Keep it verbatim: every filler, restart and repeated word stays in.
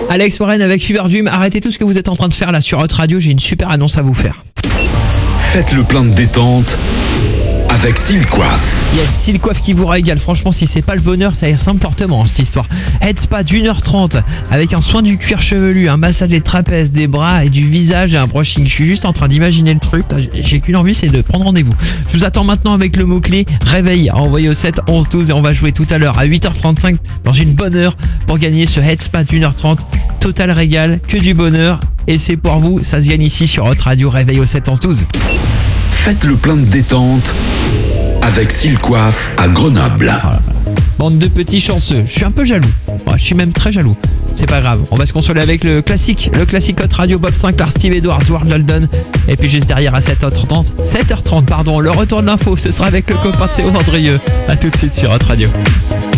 Alex Warren avec Fever Dream. Arrêtez tout ce que vous êtes en train de faire là sur Hot Radio, j'ai une super annonce à vous faire. Faites le plein de détente avec Silcoif. Il y a Silcoif qui vous régale. Franchement, si c'est pas le bonheur, ça ressemble fortement cette histoire. Head Spa d'une heure trente avec un soin du cuir chevelu, un massage des trapèzes, des bras et du visage et un brushing. Je suis juste en train d'imaginer le truc. J'ai qu'une envie, c'est de prendre rendez-vous. Je vous attends maintenant avec le mot-clé réveil à envoyer au sept onze douze et on va jouer tout à l'heure à huit heures trente-cinq dans une bonne heure pour gagner ce Head Spa d'une heure trente. Total régal, que du bonheur. Et c'est pour vous, ça se gagne ici sur Hot Radio. Réveil au sept onze douze. Faites le plein de détente avec Silcoif à Grenoble. Voilà. Bande de petits chanceux. Je suis un peu jaloux. Ouais, je suis même très jaloux. C'est pas grave. On va se consoler avec le classique. Le classique Hot Radio Bob Sinclair, Steve Edwards, Ward London. Et puis juste derrière à sept heures trente, sept heures trente pardon, le retour de l'info. Ce sera avec le copain Théo Andrieux. A tout de suite sur Hot Radio.